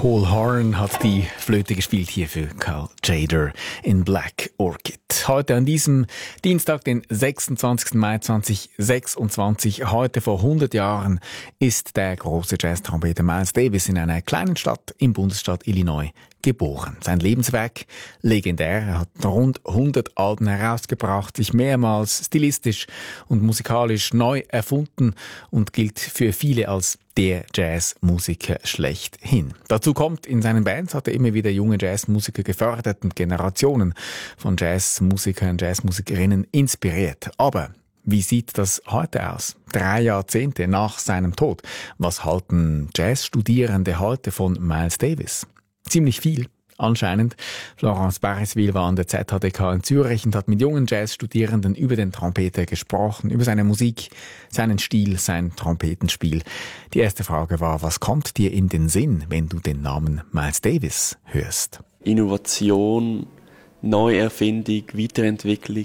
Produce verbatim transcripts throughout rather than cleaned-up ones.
Paul Horn hat die Flöte gespielt hier für Carl Jader in Black Orchid. Heute an diesem Dienstag, den sechsundzwanzigsten Mai zweitausendsechsundzwanzig, heute vor hundert Jahren, ist der große Jazz-Trompeter Miles Davis in einer kleinen Stadt im Bundesstaat Illinois geboren. Sein Lebenswerk legendär. Er hat rund hundert Alben herausgebracht, sich mehrmals stilistisch und musikalisch neu erfunden und gilt für viele als der Jazzmusiker schlechthin. Dazu kommt, in seinen Bands hat er immer wieder junge Jazzmusiker gefördert und Generationen von Jazzmusikern und Jazzmusikerinnen inspiriert. Aber wie sieht das heute aus? Drei Jahrzehnte nach seinem Tod. Was halten Jazzstudierende heute von Miles Davis? Ziemlich viel, anscheinend. Florence Bariswil war an der Z H D K in Zürich und hat mit jungen Jazzstudierenden über den Trompeter gesprochen, über seine Musik, seinen Stil, sein Trompetenspiel. Die erste Frage war, was kommt dir in den Sinn, wenn du den Namen Miles Davis hörst? Innovation, Neuerfindung, Weiterentwicklung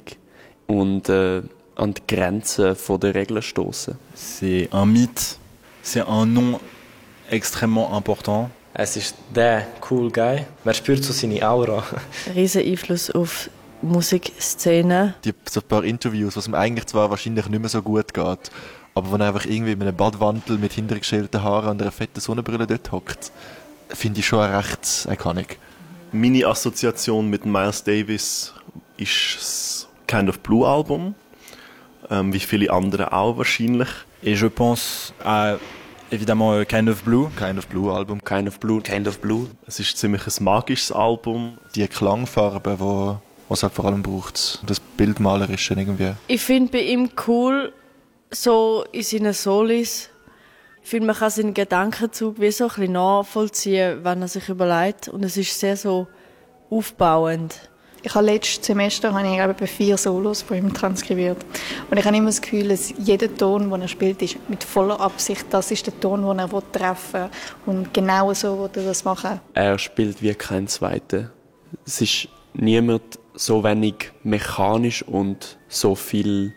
und äh, an die Grenzen der Regeln stoßen. C'est un mythe, c'est un nom extrêmement important. Es ist der cool Guy. Man spürt so seine Aura. Riesen Einfluss auf die Musikszene. Die so ein paar Interviews, was ihm eigentlich zwar wahrscheinlich nicht mehr so gut geht, aber wenn er einfach irgendwie mit einem Badwantel mit hintergestellten Haaren und einer fetten Sonnenbrille dort hockt, finde ich schon recht iconic. Meine Assoziation mit Miles Davis ist das Kind of Blue Album, ähm, wie viele andere auch wahrscheinlich. Et je pense à évidemment Kind of Blue. Kind of Blue Album. Kind of Blue. Kind of Blue. Es ist ziemlich ein magisches Album. Die Klangfarbe, wo was halt vor allem braucht, das Bildmalerische irgendwie. Ich finde bei ihm cool, so in seinen Solis. Ich finde, man kann seinen Gedankenzug wie so ein bisschen nachvollziehen, wenn er sich überlegt. Und es ist sehr so aufbauend. Ich habe letztes Semester habe ich, glaube ich, vier Solos von ihm transkribiert. Und ich habe immer das Gefühl, dass jeder Ton, den er spielt, ist mit voller Absicht. Das ist der Ton, den er treffen will. Und genau so will er das machen. Er spielt wie kein Zweiter. Es ist niemand so wenig mechanisch und so viel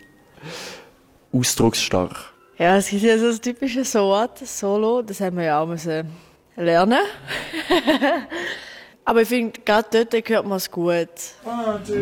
ausdrucksstark. Ja, es gibt ja so ein typisches Solo, das haben wir ja auch müssen lernen. Aber ich finde, gerade dort hört man es gut.